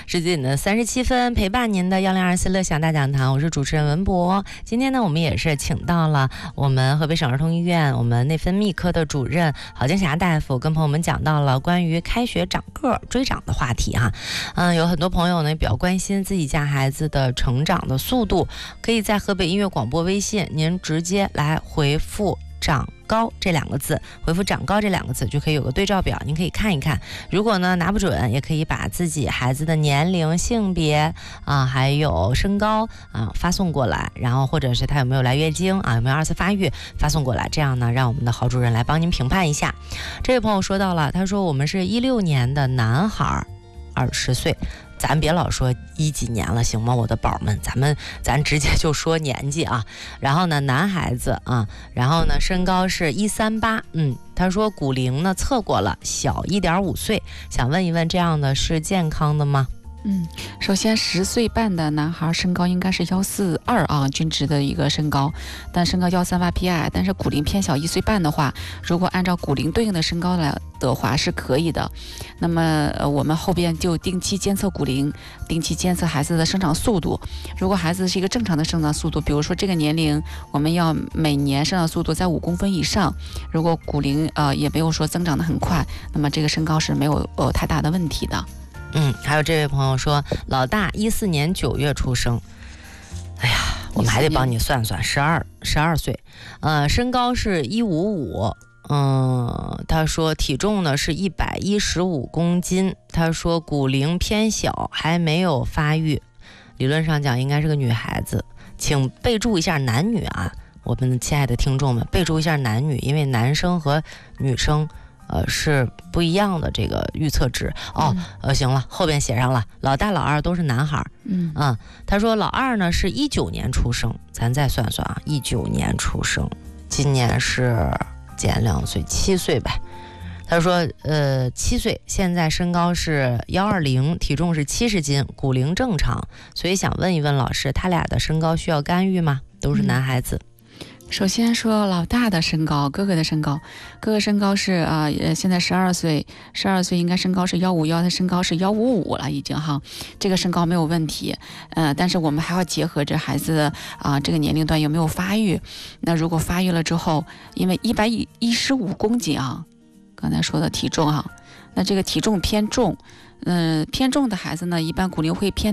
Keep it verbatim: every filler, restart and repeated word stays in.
十点的三十七分，陪伴您的幺零二四乐享大讲堂，我是主持人文博。今天呢，我们也是请到了我们河北省儿童医院我们内分泌科的主任郝金霞大夫，跟朋友们讲到了关于开学长个追长的话题哈。嗯，有很多朋友呢比较关心自己家孩子的成长的速度，可以在河北音乐广播微信，您直接来回复长高这两个字，回复长高这两个字就可以有个对照表，您可以看一看。如果呢拿不准，也可以把自己孩子的年龄、性别啊，还有身高啊发送过来，然后或者是他有没有来月经啊，有没有二次发育发送过来，这样呢让我们的郝主任来帮您评判一下。这位朋友说到了，他说我们是一六年的男孩，二十岁。咱别老说一几年了，行吗？我的宝们，咱们咱直接就说年纪啊。然后呢，男孩子啊，然后呢，身高是一三八，嗯，他说骨龄呢测过了，小一点五岁，想问一问，这样的是健康的吗？ 嗯，首先十岁半的男孩身高应该是幺四二啊，均值的一个身高，但身高幺三八偏矮，但是骨龄偏小一岁半的话，如果按照骨龄对应的身高来的话是可以的。那么呃，我们后边就定期监测骨龄，定期监测孩子的生长速度。如果孩子是一个正常的生长速度，比如说这个年龄我们要每年生长速度在五公分以上，如果骨龄呃也没有说增长得很快，那么这个身高是没有呃太大的问题的。 嗯，还有这位朋友说，老大一四年九月出生，哎呀，我们还得帮你算算，十二十二岁，呃，身高是一五五，嗯，他说体重呢是一百一十五公斤，他说骨龄偏小，还没有发育，理论上讲应该是个女孩子，请备注一下男女啊，我们亲爱的听众们备注一下男女，因为男生和女生。呃，是不一样的这个预测值哦。嗯、呃，行了，后边写上了，老大老二都是男孩。 嗯啊，他说老二呢是一九年出生，咱再算算啊，一九年出生，今年是减两岁，七岁呗。他说呃七岁，现在身高是幺二零，体重是七十斤，骨龄正常，所以想问一问老师，他俩的身高需要干预吗？都是男孩子。嗯， 首先说老大的身高，哥哥的身高，哥哥身高是啊、呃，现在十二岁，十二岁应该身高是幺五幺，他身高是幺五五了已经哈，这个身高没有问题，呃，但是我们还要结合着孩子的啊、呃、这个年龄段有没有发育，那如果发育了之后，因为一百一十五公斤啊，刚才说的体重哈，那这个体重偏重，嗯、呃，偏重的孩子呢，一般骨龄会偏。